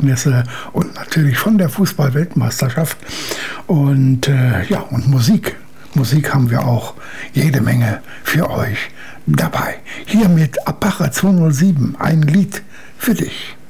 Ereignisse und natürlich von der Fußball-Weltmeisterschaft. Und und Musik. Musik haben wir auch jede Menge für euch dabei. Hier mit Apache 207, ein Lied für dich.